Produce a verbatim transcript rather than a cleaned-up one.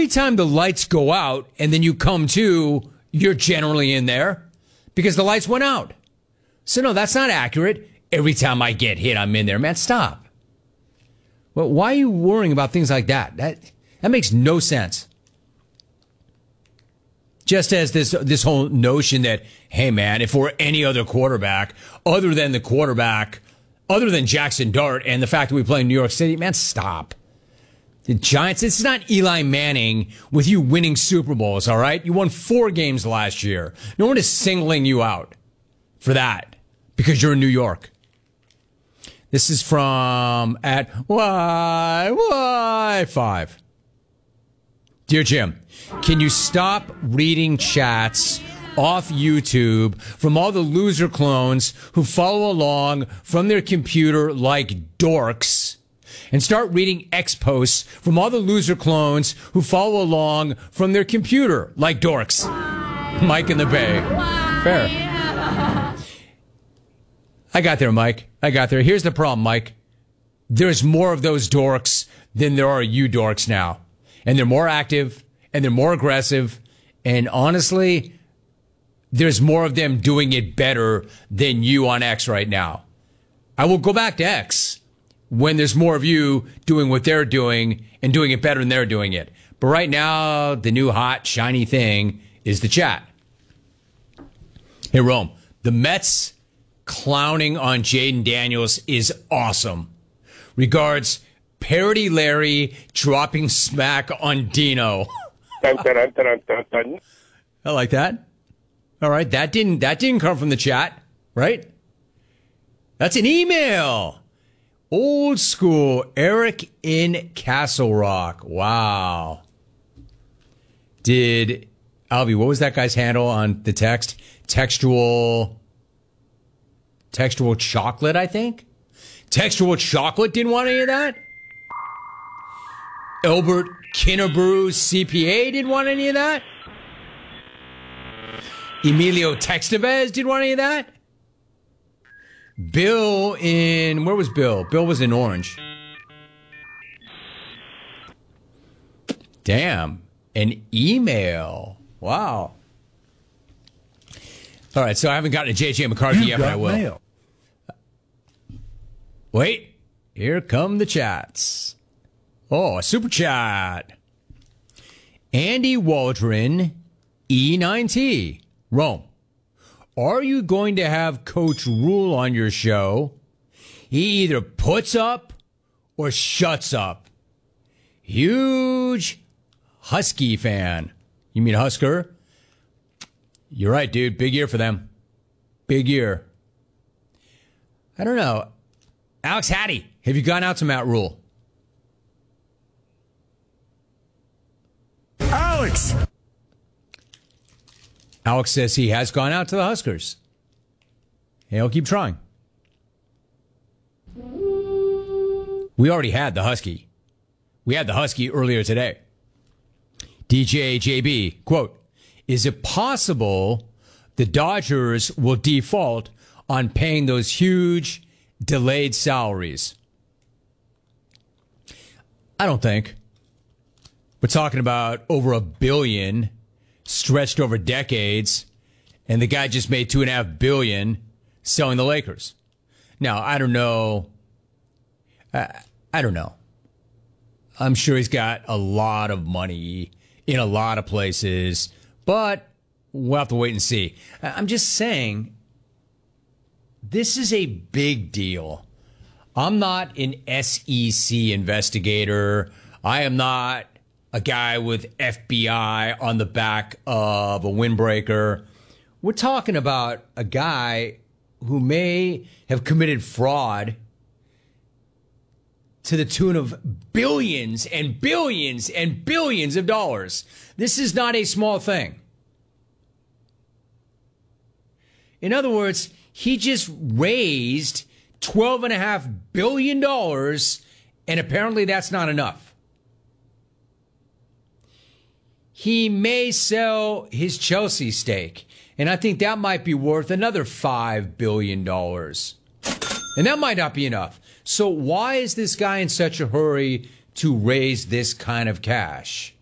time the lights go out and then you come to, you're generally in there because the lights went out. So, no, that's not accurate. Every time I get hit, I'm in there. Man, stop. Well, why are you worrying about things like that? That that makes no sense. Just as this this whole notion that, hey, man, if we're any other quarterback other than the quarterback, other than Jackson Dart and the fact that we play in New York City, man, stop. The Giants, it's not Eli Manning with you winning Super Bowls, all right? You won four games last year. No one is singling you out for that because you're in New York. This is from at Y Y five. Dear Jim, can you stop reading chats off YouTube from all the loser clones who follow along from their computer like dorks and start reading X posts from all the loser clones who follow along from their computer like dorks? Mike in the Bay. Fair. I got there, Mike. I got there. Here's the problem, Mike. There's more of those dorks than there are you dorks now. And they're more active, and they're more aggressive, and honestly, there's more of them doing it better than you on X right now. I will go back to X when there's more of you doing what they're doing and doing it better than they're doing it. But right now, the new hot, shiny thing is the chat. Hey, Rome, the Mets clowning on Jaden Daniels is awesome. Regards, Parody Larry dropping smack on Dino. Dun, dun, dun, dun, dun, dun. I like that. All right, that didn't that didn't come from the chat, right? That's an email. Old school. Eric in Castle Rock. Wow. Did Albie? What was that guy's handle on the text? Textual. Textual chocolate, I think. Textual chocolate didn't want any of that. Albert Kinnebrew C P A didn't want any of that. Emilio Textevez didn't want any of that. Bill in, where was Bill? Bill was in Orange. Damn, an email. Wow. All right, so I haven't gotten a J J McCarthy yet, but I will. Mail. Wait, here come the chats. Oh, a super chat. Andy Waldron, E nine T. Rome, are you going to have Coach Rule on your show? He either puts up or shuts up. Huge Husky fan. You mean Husker? You're right, dude. Big year for them. Big year. I don't know. Alex Hattie, have you gone out to Matt Rule? Alex! Alex says he has gone out to the Huskers. He'll keep trying. We already had the Husky. We had the Husky earlier today. D J J B, quote, is it possible the Dodgers will default on paying those huge delayed salaries? I don't think. We're talking about over a billion stretched over decades, and the guy just made two and a half billion selling the Lakers. Now, I don't know. I, I don't know. I'm sure he's got a lot of money in a lot of places, but we'll have to wait and see. I'm just saying, this is a big deal. I'm not an S E C investigator. I am not a guy with F B I on the back of a windbreaker. We're talking about a guy who may have committed fraud to the tune of billions and billions and billions of dollars. This is not a small thing. In other words, he just raised twelve point five billion dollars, and apparently that's not enough. He may sell his Chelsea stake, and I think that might be worth another five billion dollars. And that might not be enough. So why is this guy in such a hurry to raise this kind of cash?